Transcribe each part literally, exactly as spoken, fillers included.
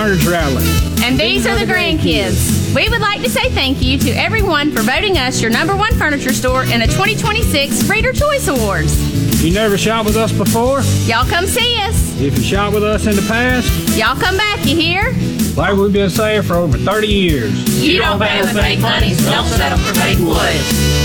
Furniture Outlet. And these are the grandkids. We would like to say thank you to everyone for voting us your number one furniture store in the twenty twenty-six Reader Choice Awards. You never shopped with us before? Y'all come see us. If you shopped with us in the past? Y'all come back, you hear? Like we've been saying for over thirty years. You don't pay with fake money, so don't settle for fake wood.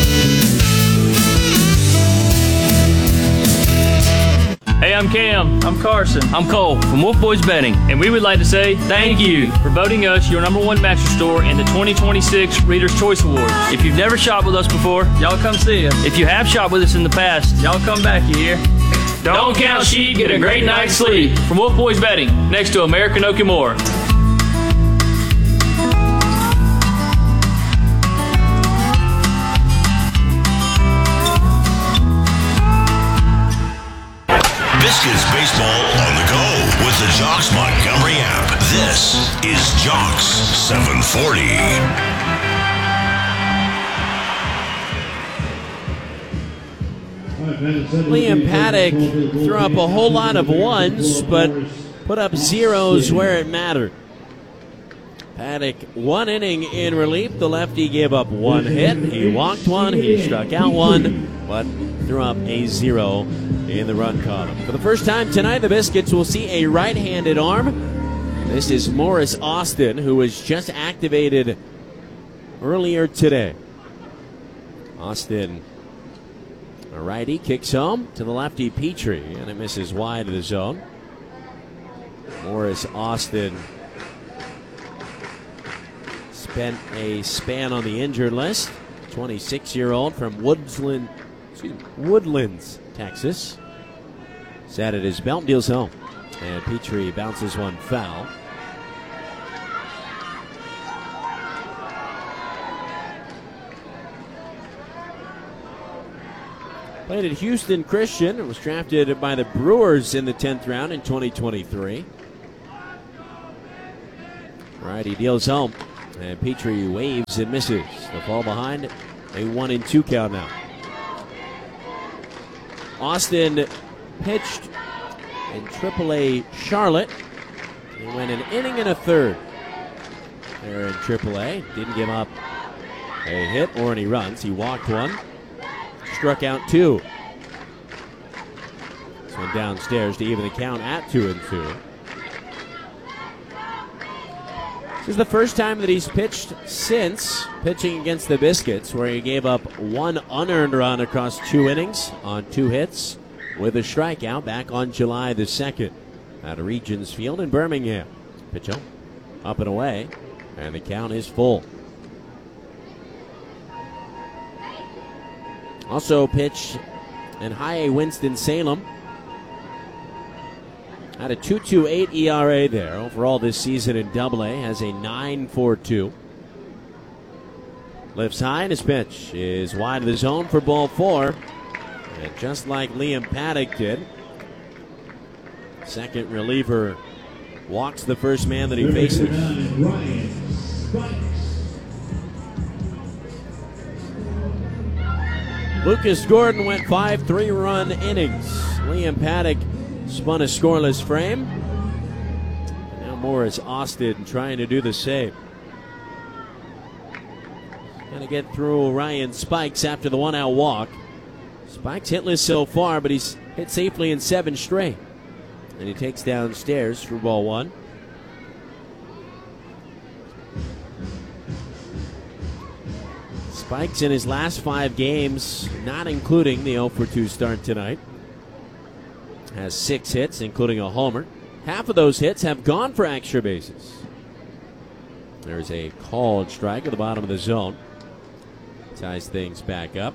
Hey, I'm Cam. I'm Carson. I'm Cole from Wolf Boys Betting, and we would like to say thank you for voting us your number one mattress store in the twenty twenty-six Reader's Choice Awards. If you've never shopped with us before, y'all come see us. If you have shopped with us in the past, y'all come back, you hear? Don't, don't count sheep, get a great night's sleep. From Wolf Boys Betting, next to American Okamore. Biscuits baseball on the go with the Jocks Montgomery app. This is Jocks seven forty. Liam Paddock threw up a whole lot of ones, but put up zeros where it mattered. Paddock, one inning in relief. The lefty gave up one hit. He walked one. He struck out one, but threw up a zero in the run column. For the first time tonight, the Biscuits will see a right-handed arm. This is Morris Austin, who was just activated earlier today. Austin, a righty, kicks home to the lefty Petrie, and it misses wide of the zone. Morris Austin spent a span on the injured list. twenty-six-year-old from Woodsland, excuse me, Woodlands, Texas. Sat at his belt, deals home. And Petrie bounces one foul. Played at Houston Christian. Was drafted by the Brewers in the tenth round in twenty twenty-three. Right, he deals home. And Petrie waves and misses. The fall behind, a one and two count now. Austin pitched in triple A Charlotte. He went an inning and a third there in triple A. Didn't give up a hit or any runs. He walked one, struck out two. This one downstairs to even the count at two and two. This is the first time that he's pitched since pitching against the Biscuits, where he gave up one unearned run across two innings on two hits with a strikeout back on July the second at Regions Field in Birmingham. Pitch up, up and away, and the count is full. Also pitched in High A Winston-Salem. Had a two point two eight E R A there. Overall this season in Double A has a nine point four two. Lifts high, and his pitch is wide of the zone for ball four. And just like Liam Paddock did, second reliever walks the first man that he faces. Lucas Gordon went five three-run innings. Liam Paddock spun a scoreless frame. Now Morris Austin trying to do the same. Got to get through Ryan Spikes after the one-out walk. Spikes hitless so far, but he's hit safely in seven straight. And he takes downstairs for ball one. Spikes in his last five games, not including the oh for two start tonight, has six hits, including a homer. Half of those hits have gone for extra bases. There's a called strike at the bottom of the zone. Ties things back up.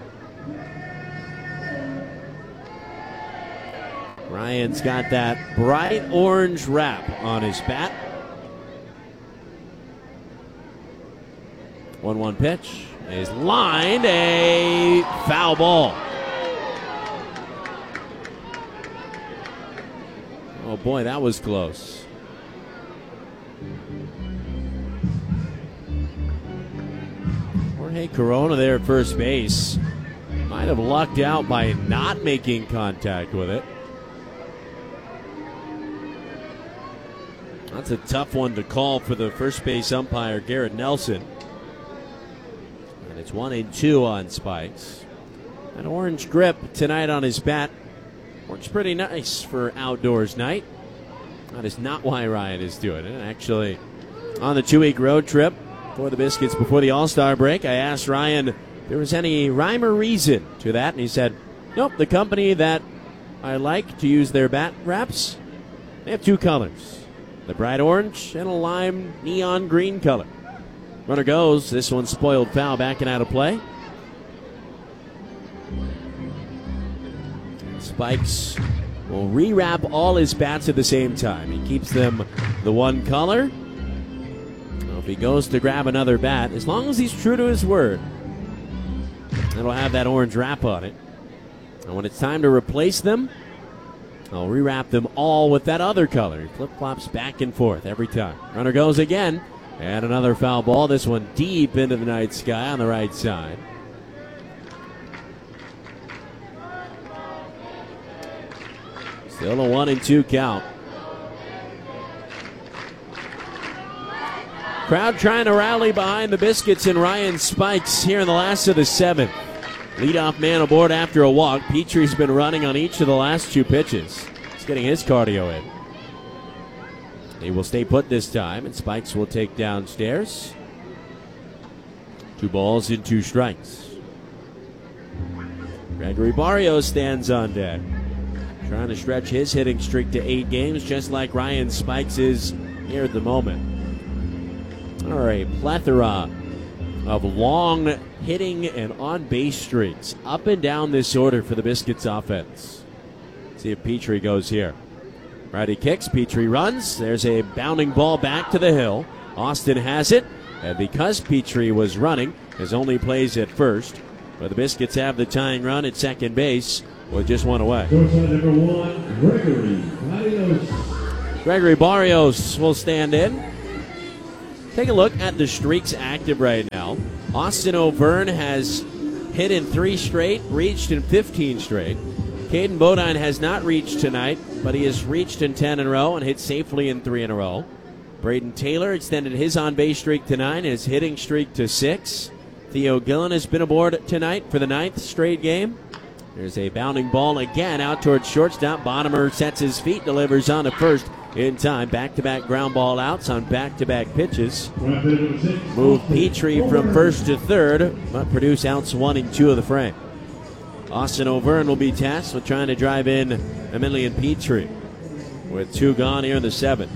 Ryan's got that bright orange wrap on his bat. one one pitch is lined, a foul ball. Oh boy, that was close. Jorge Corona there at first base might have lucked out by not making contact with it. That's a tough one to call for the first base umpire, Garrett Nelson. And it's one and two on Spikes. An orange grip tonight on his bat. Works pretty nice for outdoors night. That is not why Ryan is doing it. Actually, on the two-week road trip for the Biscuits before the All-Star break, I asked Ryan if there was any rhyme or reason to that, and he said, nope, the company that I like to use their bat wraps, they have two colors. The bright orange and a lime neon green color. Runner goes. This one's spoiled foul, backing out of play. Spikes will rewrap all his bats at the same time. He keeps them the one color. Well, if he goes to grab another bat, as long as he's true to his word, it'll have that orange wrap on it. And when it's time to replace them, I'll rewrap them all with that other color. He flip-flops back and forth every time. Runner goes again. And another foul ball. This one deep into the night sky on the right side. Still a one and two count. Crowd trying to rally behind the Biscuits and Ryan Spikes here in the last of the seventh. Leadoff man aboard after a walk. Petrie's been running on each of the last two pitches. He's getting his cardio in. He will stay put this time, and Spikes will take downstairs. Two balls and two strikes. Gregory Barrios stands on deck, trying to stretch his hitting streak to eight games, just like Ryan Spikes is here at the moment. All right, plethora of long hitting and on-base streaks up and down this order for the Biscuits offense. See if Petrie goes here. Righty kicks, Petrie runs. There's a bounding ball back to the hill. Austin has it, and because Petrie was running, his only plays at first, but the Biscuits have the tying run at second base with just one away. Shortstop number one, Gregory Barrios. Gregory Barrios will stand in. Take a look at the streaks active right now. Austin O'Verne has hit in three straight, reached in fifteen straight. Caden Bodine has not reached tonight, but he has reached in ten in a row and hit safely in three in a row. Braden Taylor extended his on-base streak to nine, his hitting streak to six. Theo Gillen has been aboard tonight for the ninth straight game. There's a bounding ball again out towards shortstop. Bottomer sets his feet, delivers on to first in time. Back-to-back ground ball outs on back-to-back pitches. Move Petrie from first to third, but produce outs one and two of the frame. Austin O'Verne will be tasked with trying to drive in Emilian Petrie with two gone here in the seventh.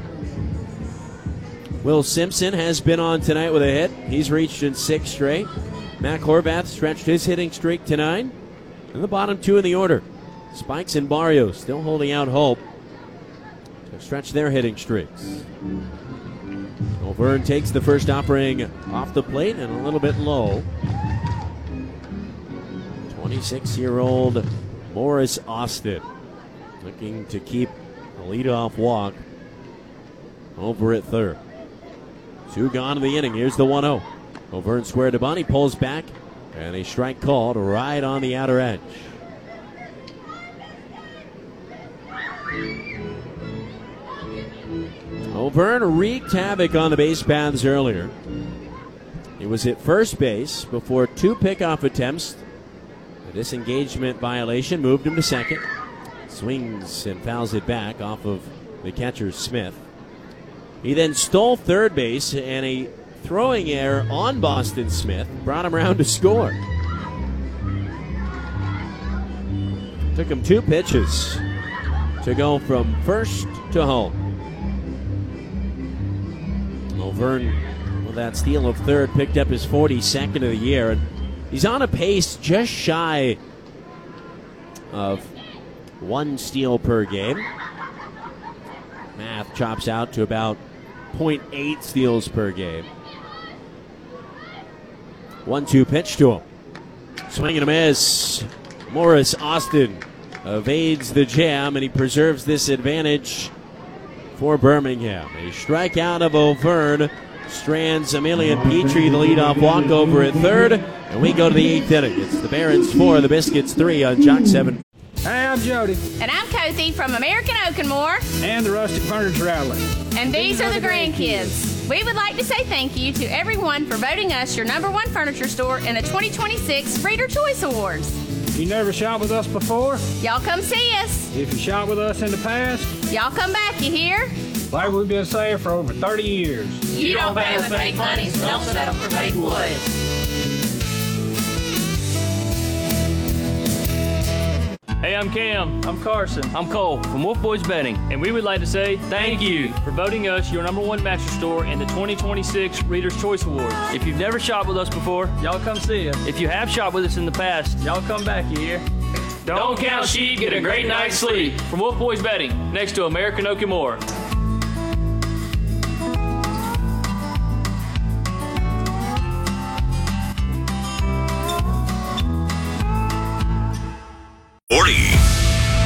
Will Simpson has been on tonight with a hit. He's reached in six straight. Mac Horvath stretched his hitting streak to nine. And the bottom two in the order, Spikes and Barrios, still holding out hope to stretch their hitting streaks. O'Verne takes the first offering off the plate and a little bit low. twenty-six-year-old Morris Austin looking to keep a leadoff walk over at third. Two gone in the inning. Here's the one oh. O'Verne square to Bunny, pulls back, and a strike called right on the outer edge. O'Verne wreaked havoc on the base paths earlier. He was at first base before two pickoff attempts. A disengagement violation moved him to second. Swings and fouls it back off of the catcher Smith. He then stole third base, and a throwing error on Boston Smith brought him around to score. Took him two pitches to go from first to home. O'Verne, with that steal of third, picked up his forty-second of the year, and he's on a pace just shy of one steal per game. Math chops out to about point eight steals per game. one two pitch to him. Swing and a miss. Morris Austin evades the jam, and he preserves this advantage for Birmingham. A strikeout of O'Verne strands Emilian Petrie, the leadoff walkover at third, and we go to the eighth inning. It's the Barons four, the Biscuits three on Jock seven. Hey, I'm Jody. And I'm Kathy from American Oak and More. And the Rustic Furniture Outlet. And these are the grandkids. We would like to say thank you to everyone for voting us your number one furniture store in the twenty twenty-six Reader Choice Awards. If you never shopped with us before, Y'all come see us. if you shopped with us in the past, Y'all come back, you hear? like we've been saying for over thirty years. You don't pay with fake money, so don't settle for fake wood. Hey, I'm Cam. I'm Carson. I'm Cole from Wolf Boys Bedding, and we would like to say thank you for voting us your number one mattress store in the twenty twenty-six Reader's Choice Award. If you've never shopped with us before, Y'all come see us. if you have shopped with us in the past, Y'all come back, you hear? don't count sheep, get a great night's sleep. From Wolf Boys Bedding, next to American Oak and More. forty.